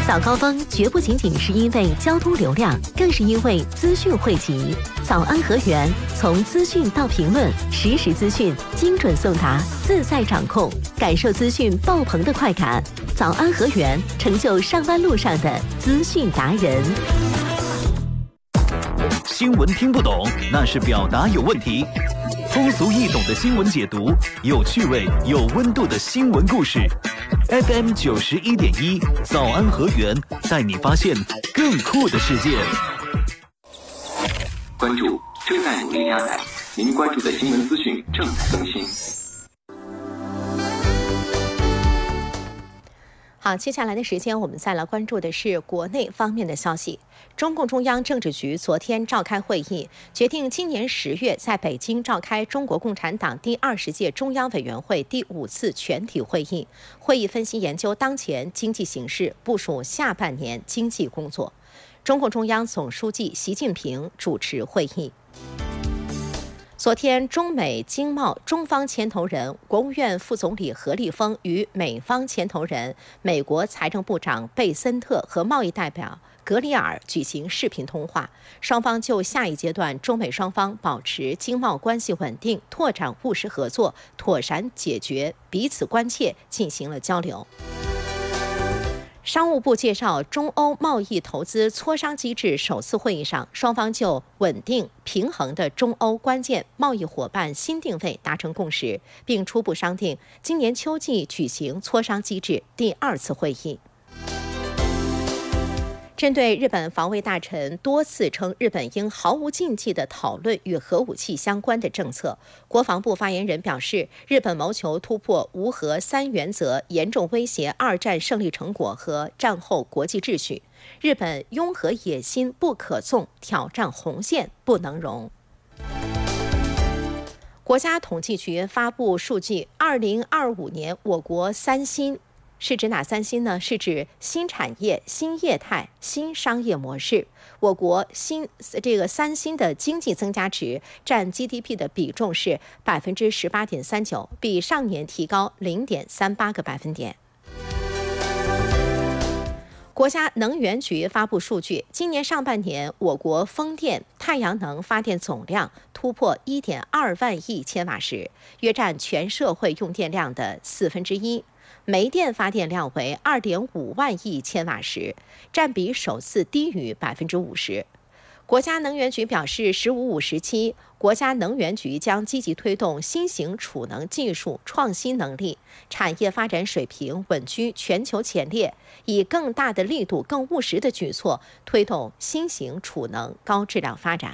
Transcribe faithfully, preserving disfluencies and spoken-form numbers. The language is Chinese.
早高峰绝不仅仅是因为交通流量，更是因为资讯汇集。早安河源，从资讯到评论，实时资讯精准送达，自在掌控，感受资讯爆棚的快感。早安河源，成就上班路上的资讯达人。 新闻听不懂，那是表达有问题。通俗易懂的新闻解读，有趣味、有温度的新闻故事。F M 九十一点一，早安河源，带你发现更酷的世界。 关注正在努力加载，您关注的新闻资讯正在更新。 好，接下来的时间我们再来关注的是国内方面的消息。中共中央政治局昨天召开会议，决定今年十月在北京召开中国共产党第二十届中央委员会第五次全体会议。会议分析研究当前经济形势，部署下半年经济工作。中共中央总书记习近平主持会议。昨天，中美经贸中方牵头人、国务院副总理何立峰与美方牵头人、美国财政部长贝森特和贸易代表格里尔举行视频通话，双方就下一阶段中美双方保持经贸关系稳定、拓展务实合作、妥善解决彼此关切进行了交流。商务部介绍中欧贸易投资磋商机制首次会议上，双方就稳定平衡的中欧关键贸易伙伴新定位达成共识，并初步商定今年秋季举行磋商机制第二次会议。针对日本防卫大臣多次称日本应毫无禁忌地讨论与核武器相关的政策，国防部发言人表示，日本谋求突破无核三原则，严重威胁二战胜利成果和战后国际秩序。日本拥核野心不可纵，挑战红线不能容。国家统计局发布数据，二零二五年我国三新是指哪三新呢？是指新产业、新业态、新商业模式。我国新这个三新的经济增加值占 G D P 的比重是百分之十八点三九，比上年提高零点三八个百分点。国家能源局发布数据，今年上半年我国风电、太阳能发电总量突破 一点二万亿千瓦时，约占全社会用电量的四分之一。煤电发电量为 二点五万亿千瓦时，占比首次低于百分之五十。国家能源局表示，十五五时期，国家能源局将积极推动新型储能技术创新能力、产业发展水平稳居全球前列，以更大的力度、更务实的举措推动新型储能高质量发展。